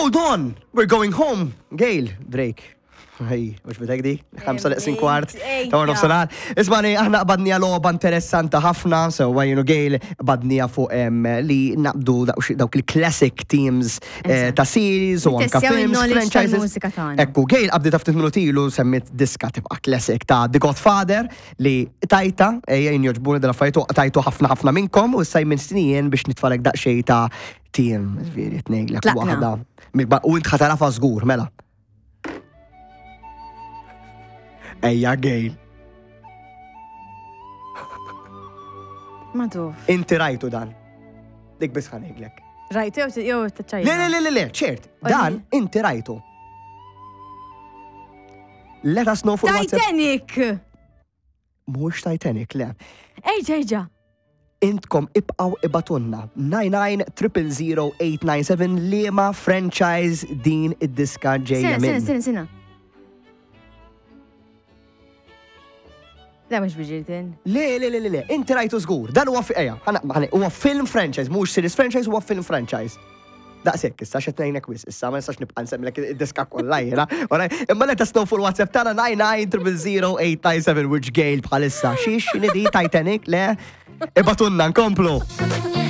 Hold on, we're going home. Gail, Drake. Hey, mux bitek di? 5:15 ta' warnof sanar. Ismani, aħna badnija loba interessanti ħafna, so Gail badnija fuq li naqbdu dawk il-classic teams ta' series u anka films, franchises. Ekku, Gail qabdi ta' ftit minutilu semmit diska tibqa' classic ta' The Godfather li tajta, jinjoġbuni dal-affarijiet tajtu ħafna minnkom u issa minn snijien biex nitfalek daqsxejn ta' team, veri tnejlek waħda. U int ħatarafa żgur, mela. Ejja, Gail. Matu. Inti rajtu dan. Dik bis ħaneglek. Rajtu jew t-ċajja? Le, ċert. Dan, inti rajtu. Let us know for WhatsApp. Titanic! Mux Titanic, le. Ejġa. Intkom ibqaw ibatunna 99-000-897 liema franchise din id-diska ġejja minn. Sina. Da mux bieġirtin. Le, inti rajtu żgur. Dan huwa film franchise, mhux series franchise, huwa film franchise. Daqshekk, issa xed ngħinek wis, issa ma nistax nibqa' nsemmilek id-diska kollha jiena. Imma let us know fuq WhatsApp tagħna 99-000-897 which Gail bħalissa. Xiex x'inhi di Titanic, le? Ibatunna nkomplu.